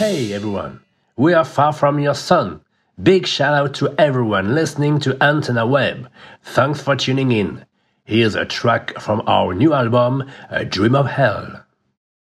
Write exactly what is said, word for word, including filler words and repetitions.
Hey everyone, we are Far From Your Sun. Big shout out to everyone listening to Antenna Web. Thanks for tuning in. Here's a track from our new album, A Dream of Hell.